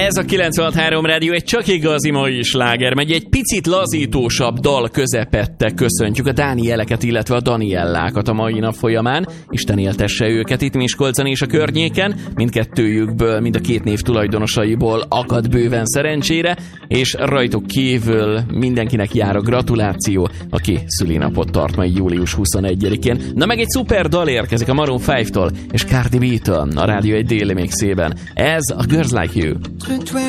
Ez a 96.3 Rádió egy csak igazi mai sláger, megy egy picit lazítósabb dal közepette. Köszöntjük a Dánieleket, illetve a Daniellákat a mai nap folyamán. Isten éltesse őket itt Miskolcon és a környéken. Mindkettőjükből, mind a két név tulajdonosaiból akad bőven szerencsére, és rajtuk kívül mindenkinek jár a gratuláció, aki szülinapot tart majd július 21-én. Na meg egy szuper dal érkezik a Maroon 5-től és Cardi B-től a Rádió egy déli mixében. Ez a Girls Like You.